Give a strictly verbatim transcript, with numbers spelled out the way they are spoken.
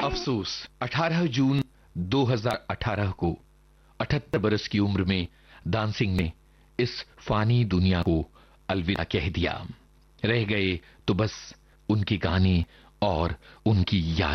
अफसोस अठारह जून दो हज़ार अठारह को अठहत्तर बरस की उम्र में दान सिंह ने इस फानी दुनिया को अलविदा कह दिया। रह गए तो बस उनके गाने और उनकी याद।